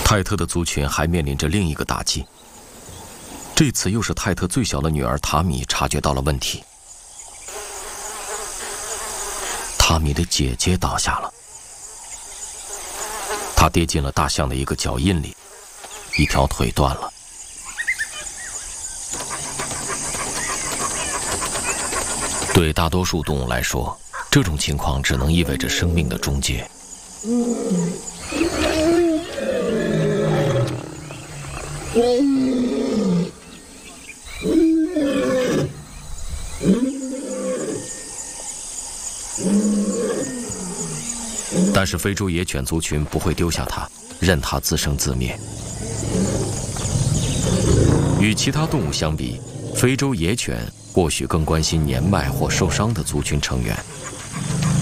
泰特的族群还面临着另一个打击，这次又是泰特最小的女儿塔米察觉到了问题。塔米的姐姐倒下了，她跌进了大象的一个脚印里，一条腿断了。对大多数动物来说，这种情况只能意味着生命的终结。但是非洲野犬族群不会丢下它，任它自生自灭。与其他动物相比，非洲野犬或许更关心年迈或受伤的族群成员。